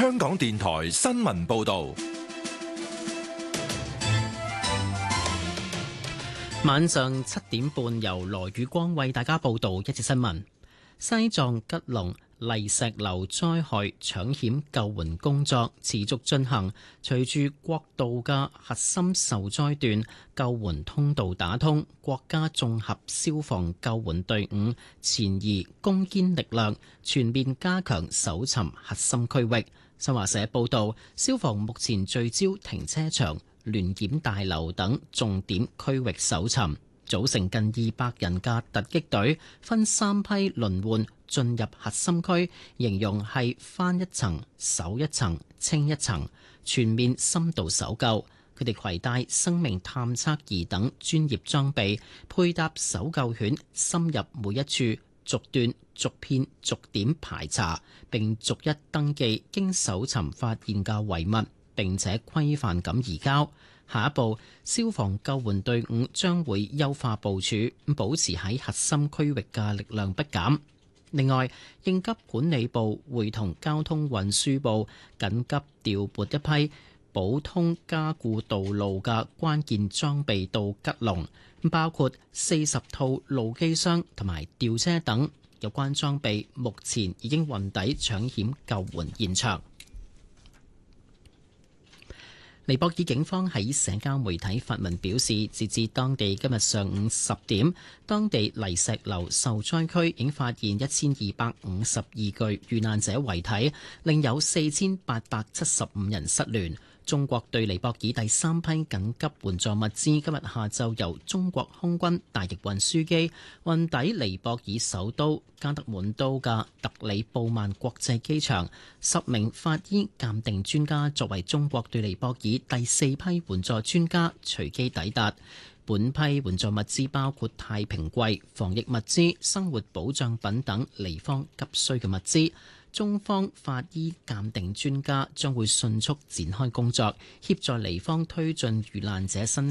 香港電台新聞報道。 晚上7點半，由羅宇光為大家報道一節新聞。西藏吉隆泥石流災害搶險救援工作持續進行，隨住國道嘅核心受災段救援通道打通，國家綜合消防救援隊伍前移攻堅力量，全面加強搜尋核心區域。新華社報道，消防目前聚焦停車場、聯檢大樓等重點區域搜尋，組成近200人嘅突擊隊，分3批輪換進入核心區，形容係翻一層、搜一層、清一層，全面深度搜救。佢哋攜帶生命探測儀等專業裝備，配搭搜救犬，深入每一處，逐段、逐片、逐點排查，並逐一登記經搜尋發現嘅遺物，並且規範咁移交。下一步，消防救援隊伍將會優化部署，保持喺核心區域嘅力量不減。另外，應急管理部會同交通運輸部緊急調撥一批普通加固道路嘅關鍵裝備到吉隆，包括40套路機箱同埋吊車等。有關裝備目前已經運抵搶險救援現場。尼泊爾警方喺社交媒體發文表示，截至當地今日上午10點，當地泥石流受災區已經發現1252具遇難者遺體，另有4875人失聯。中國對尼泊爾第3批緊急援助物資今日下晝由中國空軍大型運輸機運抵尼泊爾首都加德滿都嘅特里布曼國際機場。10名法醫鑑定專家作為中國對尼泊爾第4批援助專家隨機抵達。本批援助物資包括太平櫃、防疫物資、生活保障品等尼方急需嘅物資。中方法醫鑑定專家將會迅速展開工作，協助尼方推進遇難者申